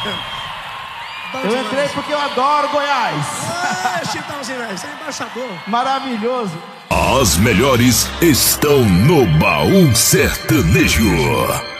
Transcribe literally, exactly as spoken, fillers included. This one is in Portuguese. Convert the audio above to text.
Eu entrei porque eu adoro Goiás. É, Chitãozinho, velho, você é embaixador. Maravilhoso. As melhores estão no Baú Sertanejo.